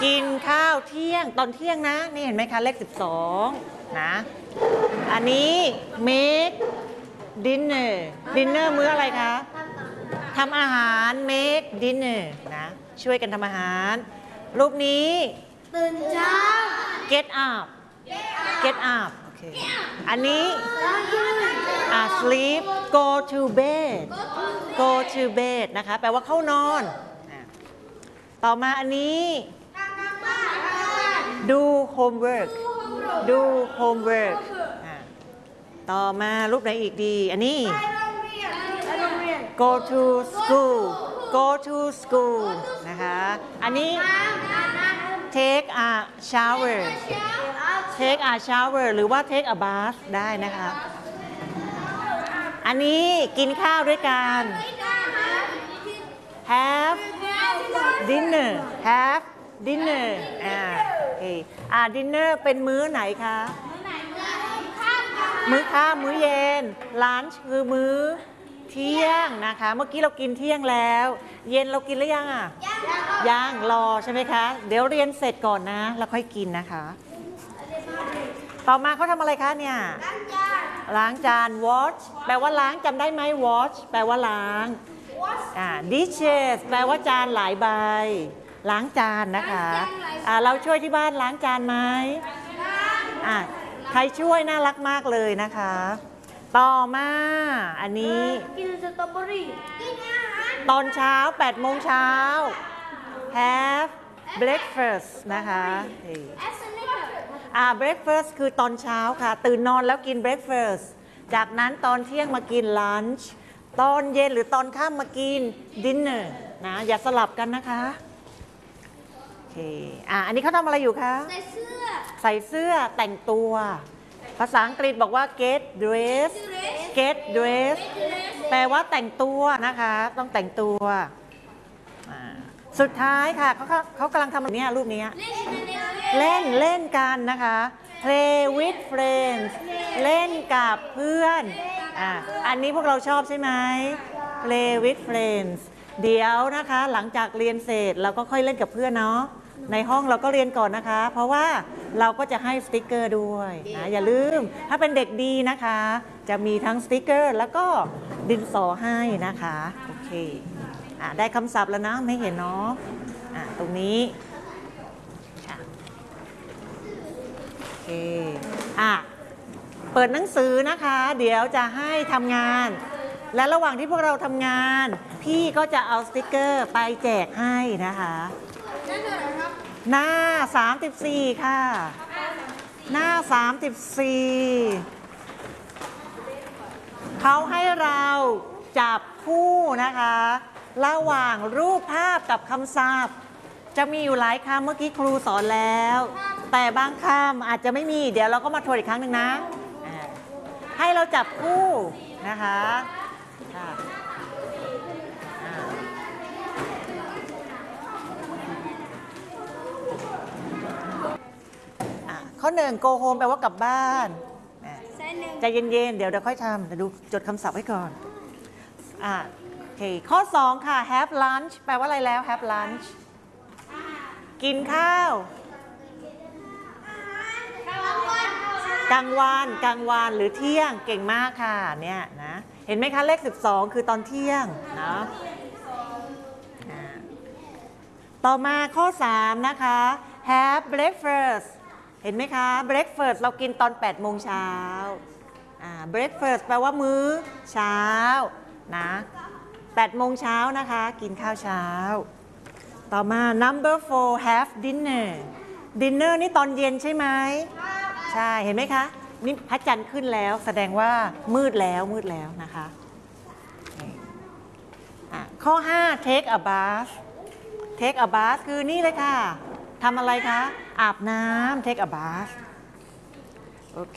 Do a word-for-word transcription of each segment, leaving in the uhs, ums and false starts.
กินข้าวเที่ยงตอนเที่ยงนะนี่เห็นไหมคะเลขสิบสองนะอันนี้ make dinner dinner มื้ออะไรคะทำอาหาร make dinner นะช่วยกันทำอาหารรูปนี้ตื่นเช้า get up get up โอเคอันนี้อ่า sleep go to bed go to bed นะคะแปลว่าเข้านอนต่อมาอันนี้ดู homework ดู homework ต่อมารูปไหนอีกดีอันนี้ go to school go to school นะคะอันนี้ take a shower take a shower หรือว่า take a bath ได้นะคะอันนี้กินข้าวด้วยกัน have dinner have dinner อ่าโอเคอ่า dinner เป็นมื้อไหนคะมื้อค่ำมื้อเย็น lunch คือมื้อเที่ยงนะคะเมื่อกี้เรากินเที่ยงแล้วเย็นเรากินหรือยังอ่ะยังรอใช่ไหมคะเดี๋ยวเรียนเสร็จก่อนนะแล้วค่อยกินนะคะต่อมาเขาทำอะไรคะเนี่ยล้างจาน wash แปลว่าล้างจำได้ไหม wash แปลว่าล้างอ่า dishes แปลว่าจานหลายใบล้างจานนะคะอ่าเราช่วยที่บ้านล้างจานไหมอ่าใครช่วยน่ารักมากเลยนะคะต่อมาอันนี้กินสตรอเบอรี่ตอนเช้าแปดโมงเช้า have breakfast นะคะอ่า breakfast คือตอนเช้าค่ะตื่นนอนแล้วกิน breakfast จากนั้นตอนเที่ยงมากิน lunch ตอนเย็นหรือตอนค่ำมากิน dinner นะอย่าสลับกันนะคะโอเคอ่าอันนี้เขาทำอะไรอยู่คะใส่เสื้อใส่เสื้อแต่งตัวภาษาอังกฤษบอกว่า get dress get dress แปลว่าแต่งตัวนะคะต้องแต่งตัวสุดท้ายค่ะเขาเขากำลังทำอะไรเนี่ยรูปนี้เล่นเล่นกันนะคะ play with friends เล่นกับเพื่อนอ่ะอันนี้พวกเราชอบใช่ไหม play with friends เดี๋ยวนะคะหลังจากเรียนเสร็จเราก็ค่อยเล่นกับเพื่อนเนาะในห้องเราก็เรียนก่อนนะคะเพราะว่าเราก็จะให้สติกเกอร์ด้วยนะอย่าลืมถ้าเป็นเด็กดีนะคะจะมีทั้งสติกเกอร์แล้วก็ดินสอให้นะคะโอเคอ่ะได้คำศัพท์แล้วนะไม่เห็นเนาะอ่ะตรงนี้โอเคอ่ะเปิดหนังสือนะคะเดี๋ยวจะให้ทำงานและระหว่างที่พวกเราทำงานพี่ก็จะเอาสติกเกอร์ไปแจกให้นะคะหน้าสามสิบสี่ค่ะหน้าสามสิบสี่เขาให้เราจับคู่นะคะระหว่างรูปภาพกับคำศัพท์จะมีอยู่หลายคำเมื่อกี้ครูสอนแล้วแต่บางคำอาจจะไม่มีเดี๋ยวเราก็มาทวนอีกครั้งหนึ่งนะให้เราจับคู่นะคะข้อหนึ่ง go home แปลว่ากลับบ้านใจเย็นๆเดี๋ยวเดี๋ยวค่อยทำเดี๋ยวดูจดคำศัพท์ไว้ก่อนอ่าโอเคข้อสองค่ะ have lunch แปลว่าอะไรแล้ว have lunch กินข้าวกลางวันกลางวันหรือเที่ยงเก่งมากค่ะเนี่ยนะเห็นไหมคะเลขสิบสองคือตอนเที่ยงนะต่อมาข้อสามนะคะ have breakfastเห็นไหมคะ breakfast เรากินตอนแปดโมงเช้าอ่า breakfast แปลว่ามื้อเช้านะแปดโมงเช้านะคะกินข้าวเช้าต่อมา number four have dinner dinner นี่ตอนเย็นใช่ไหมใช่เห็นไหมคะนี่พระจันทร์ขึ้นแล้วแสดงว่ามืดแล้วมืดแล้วนะคะข้อห้า take a bath take a bath คือนี่เลยค่ะทำอะไรคะอาบน้ำ take a bath โอเค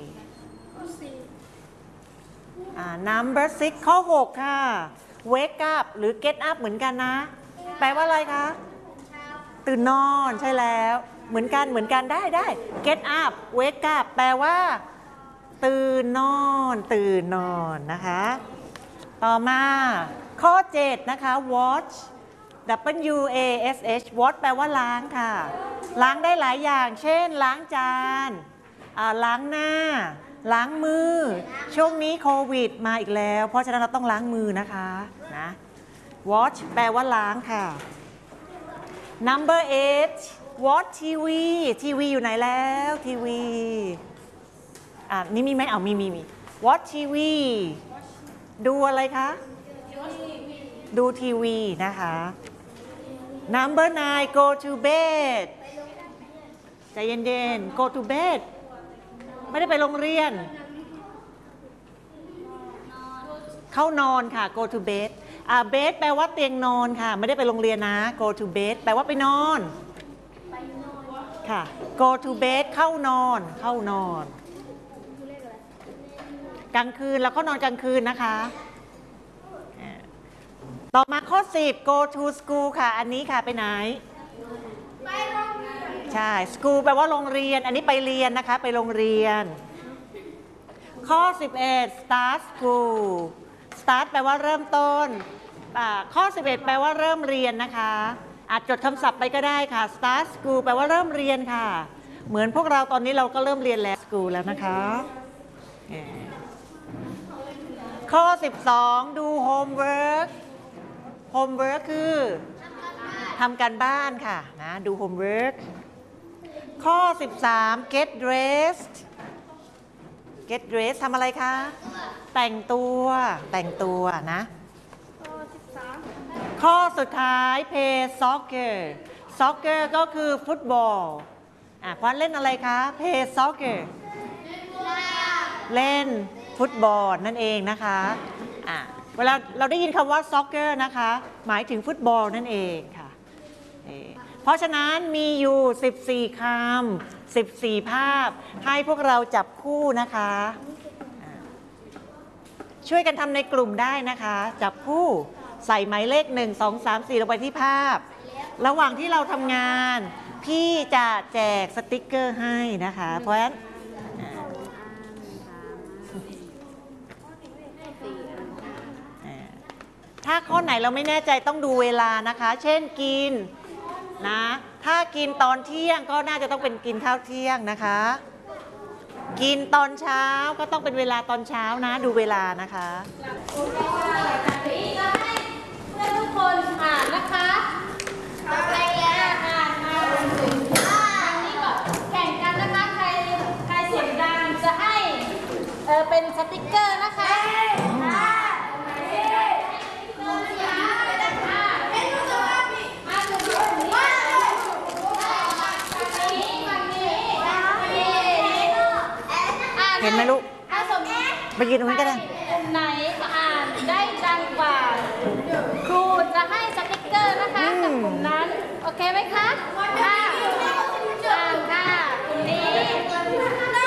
อ่า number six ข้อหกค่ะ wake up หรือ get up เหมือนกันนะแปลว่าอะไรคะตื่นนอนใช่แล้วเหมือนกันเหมือนกันได้ได้ get up wake up แปลว่าตื่นนอนตื่นนอนนะคะต่อมาข้อเจ็ดนะคะ watch W A S H wash แปลว่าล้างค่ะล้างได้หลายอย่างเช่นล้างจานล้างหน้าล้างมือช่วงนี้โควิดมาอีกแล้วเพราะฉะนั้นเราต้องล้างมือนะคะนะ wash แปลว่าล้างค่ะ number eight watch ทีวีทีวีอยู่ไหนแล้วทีวีอ่ะนี่มีไหมเอามีมีมี watch ทีวีดูอะไรคะดูทีวีนะคะ number nine go to bed ใจเย็นๆ go to bed ไม่ได้ไปโรงเรียนเข้านอนค่ะ go to bed อ่า bed แปลว่าเตียงนอนค่ะไม่ได้ไปโรงเรียนนะ go to bed แปลว่าไปนอนค่ะ go to bed เข้านอนเข้านอนกลางคืนแล้วก็นอนกลางคืนนะคะต่อมาข้อสิบ go to school ค่ะอันนี้ค่ะไปไหนไปโรงเรียนใช่ school แปลว่าโรงเรียนอันนี้ไปเรียนนะคะไปโรงเรียนข้อสิบเอ็ด start school start แปลว่าเริ่มต้นข้อสิบเอ็ดแปลว่าเริ่มเรียนนะคะอาจจดคำศัพท์ไปก็ได้ค่ะ start school แปลว่าเริ่มเรียนค่ะเหมือนพวกเราตอนนี้เราก็เริ่มเรียนแล้ว school แล้วนะคะข้อสิบสองดู homework homework คือทำการบ้านค่ะนะดู homework ข้อสิบสาม get dressed get dressed ทำอะไรคะแต่งตัวแต่งตัวนะข้อสุดท้าย play soccer soccer ก็คือฟุตบอลอ่ะพอนเล่นอะไรคะ play soccer เล่นฟุตบอลนั่นเองนะคะอ่ะเวลาเราได้ยินคำว่า soccer นะคะหมายถึงฟุตบอลนั่นเองค่ะเพราะฉะนั้นมีอยู่สิบสี่คำสิบสี่ภาพให้พวกเราจับคู่นะคะช่วยกันทำในกลุ่มได้นะคะจับคู่ใส่หมายเลขหนึ่ง สอง สาม สี่ลงไปที่ภาพระหว่างที่เราทำงานพี่จะแจกสติกเกอร์ให้นะคะเพราะฉะนั้นถ้าข้อไหนเราไม่แน่ใจต้องดูเวลานะคะเช่นกินนะถ้ากินตอนเที่ยงก็น่าจะต้องเป็นกินข้าวเที่ยงนะคะกินตอนเช้าก็ต้องเป็นเวลาตอนเช้านะดูเวลานะคะให้ทุกคนอ่านนะคะต่อไปแล้วอ่านมาถึงอันนี้ก็แข่งกันนะคะใครใครเสียงดังจะให้เออเป็นสติกเกอร์นะคะเห็นไหมลูกไปยืนตรงนี้ก็ได้กลุ่มไหนอ่านได้ดังกว่าครูจะให้สติ๊กเกอร์นะคะกับกลุ่มนั้นโอเคไหมคะค่ะอ่านค่ะกลุ่มนี้อ่านเรียนก่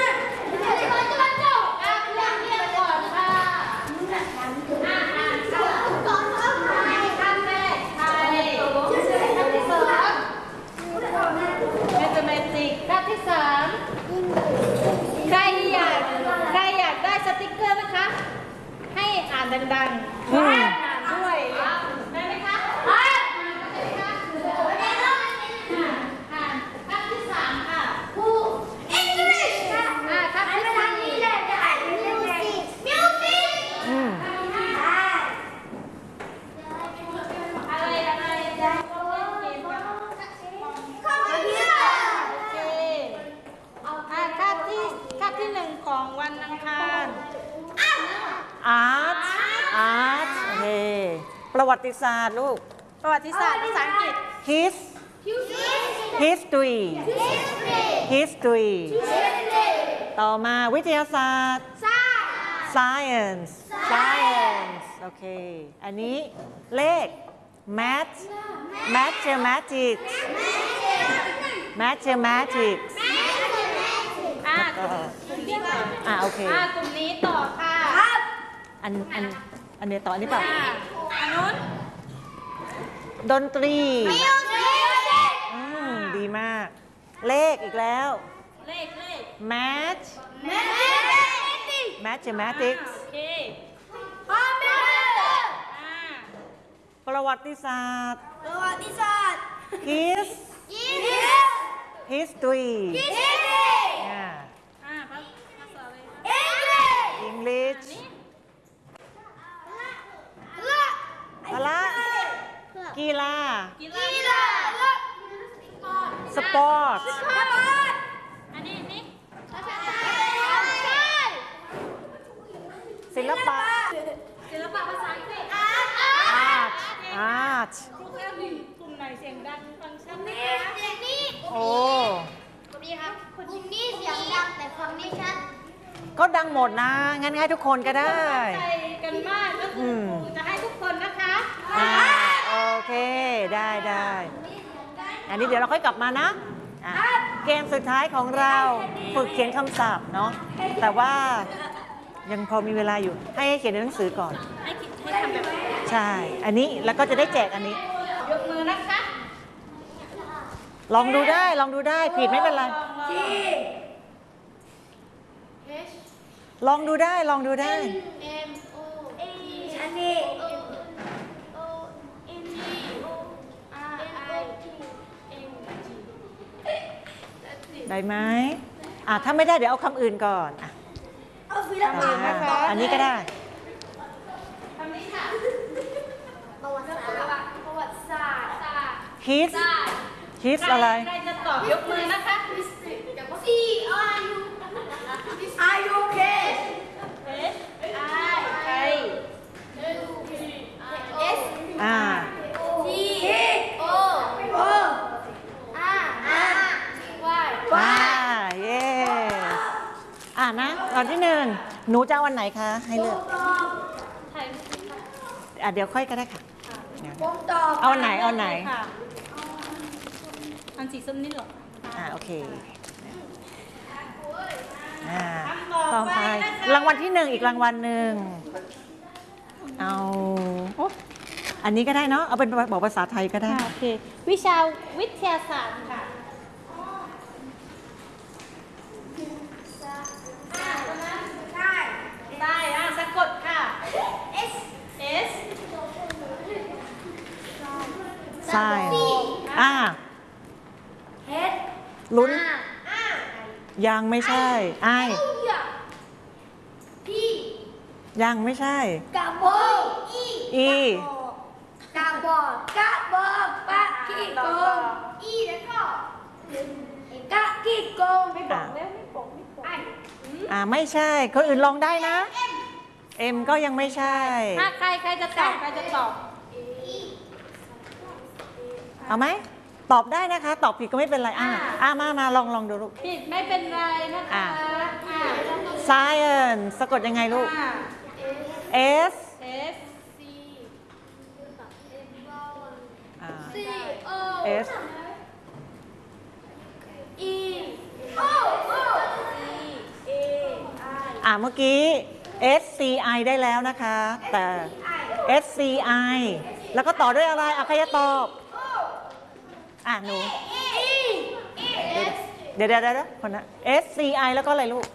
อนค่ะอ่านอ่านค่ะก่อนข้ามแรกข้ามแรกไทยข้ามที่สองแมทเมติกข้ามที่สามใครอยากใครอยากได้สติ๊กเกอร์นะคะให้อ่านดังๆอ่านด้วยได้ไหมคะอ่านได้ไหมคะอ่านคำที่สามค่ะครู English อ่าคำที่สี่มิวสิกมิวสิกอะไรอะไรจะเล่นเกมกันคอมพิวเตอร์โอเคอ่าคาบที่คาบที่หนึ่งของวันอังคารอาร์ตอาร์ตโอเคประวัติศาสตร์ลูกประวัติศาสตร์ภาษาอังกฤษ his history history ต่อมาวิทยาศาสตร์ science science โอเคอันนี้เลข math mathematics mathematics อ่ากลุ่มนี้ต่ออ่าโอเคอ่ากลุ่มนี้ต่อค่ะอันอันอันนี้ต่ออันนี้เปล่าอันนู้นดนตรีอืมดีมากเลขอีกแล้วเลขเลข math mathematics โอเคประวัติศาสตร์ประวัติศาสตร์ his ยิส history ยิสซีอ่าภาษาอะไร English พละกีฬากีฬาสปอร์ตอันนี้นี่ศิลปะศิลปะภาษาอังกฤษ art art กลุ่มแอลลีกลุ่มไหนเสียงดังฟังชัดนะคะโอ้นี่ครับกลุ่มนี้เสียงดังแต่ฟังไม่ชัดก็ดังหมดนะ งั้นให้ทุกคนก็ได้ใจกันมากก็คือครูจะให้ทุกคนนะคะอ่าโอเค ได้ได้อันนี้เดี๋ยวเราค่อยกลับมานะอ่ะเกมสุดท้ายของเราฝึกเขียนคำศัพท์เนาะ แต่ว่ายังพอมีเวลาอยู่ ให้เขียนในหนังสือก่อนให้คิดให้ทำแบบนี้ใช่ อันนี้แล้วก็จะได้แจกอันนี้ยกมือนะคะลองดูได้ ลองดูได้ ผิดไม่เป็นไร ลองดูได้ ลองดูได้ M O A ชันนี่ O N G O R I T N G ได้ไหมอ่ะถ้าไม่ได้เดี๋ยวเอาคำอื่นก่อนอ่ะเอาฟิลปะนะคะอันนี้ก็ได้คำนี้ค่ะประวัติศาสตร์ประวัติศาสตร์ศาสตร์ his ศาสตร์ his อะไรใครจะตอบยกมือนะคะ C R U R U K S I K S อ่า T O O R R Y อ่าเย้อ่านะตอนที่หนึ่งหนูจะเอาวันไหนคะ ให้เลือกไทยอ่ะเดี๋ยวค่อยก็ได้ค่ะเดี๋ยวผมตอบเอาอันไหนเอาอันไหนค่ะอันสีส้มนี่หรออ่าโอเคอ่าต่อไปรางวัลที่หนึ่งอีกรางวัลหนึ่งเอาโอ๊ะอันนี้ก็ได้เนาะเอาเป็นบอกภาษาไทยก็ได้โอเควิชาวิทยาศาสตร์ค่ะได้อ่ะสะกดค่ะ S S ใช่อ่า H ลุ้น R ยังไม่ใช่ไอ้าย P ยังไม่ใช่กระบอก E อีกระบอกกระบอกปะกีโกง E แล้วก็กะกีโกงไม่บอกแล้วไม่บอกไม่บอกอ่าไม่ใช่คนอื่นลองได้นะ เอ็มก็ยังไม่ใช่ถ้าใครใครจะตอบใครจะตอบเอาไหมตอบได้นะคะ ตอบผิดก็ไม่เป็นไรอ่าอ่ามามาลองลองดูลูกผิดไม่เป็นไรนะคะอ่ะอ่า science สะกดยังไงลูก S S C อ่า C O S E O O C A I อ่าเมื่อกี้ S C I ได้แล้วนะคะ แต่ S C I แล้วก็ต่อด้วยอะไรอ่ะใครจะตอบอ่ะหนู เดี๋ยวเดี๋ยวเดี๋ยวคนนะ S C I แล้วก็อะไรลูก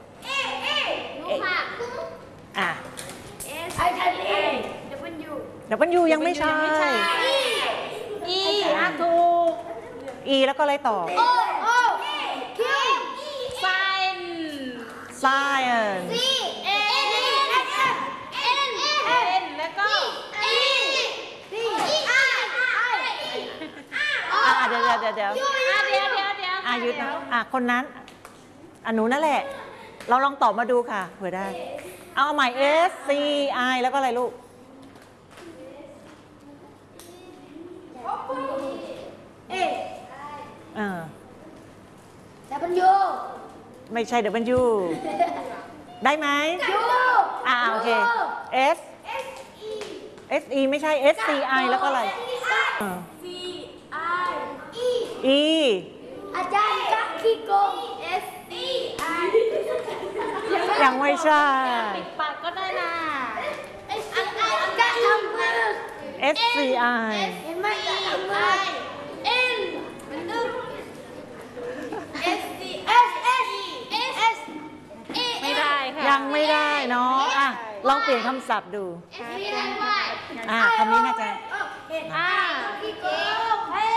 อ่ะ I ทัน A W W ยังไม่ใช่ E อ่ะถูก E แล้วก็อะไรต่อ O O Q Sign science C A N N N แล้วก็ E D I I อ่ะเดี๋ยวเดี๋ยวเดี๋ยวเดี๋ยวอ่ะเดี๋ยวเดี๋ยวเดี๋ยวอ่ะยุดนะอ่ะคนนั้นอ่ะหนูนั่นแหละ เราลองตอบมาดูค่ะเผื่อได้ เอาใหม่ S C I แล้วก็อะไรลูก A เออ W ไม่ใช่ W ได้ไหม U อ่าโอเค S S E ไม่ใช่ S C I แล้วก็อะไรเออ C I E E อาจารย์กักขี้โกง S C I ยังไม่ใช่ปิดปากก็ได้นะอาจารย์กักทำมือ S C I เห็นไหมกักทำมือ N S C S S S ไม่ได้ค่ะยังไม่ได้เนาะอ่ะลองเปลี่ยนคำศัพท์ดู S C I อ่ะคำนี้น่าจะ H อ่าพี่โก้